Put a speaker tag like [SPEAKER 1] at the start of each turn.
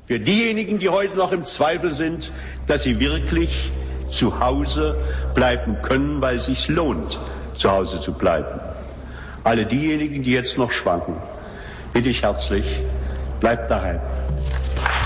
[SPEAKER 1] Für diejenigen, die heute noch im Zweifel sind, dass sie wirklich zu Hause bleiben können, weil es sich lohnt, zu Hause zu bleiben. Alle diejenigen, die jetzt noch schwanken, bitte ich herzlich, bleibt daheim.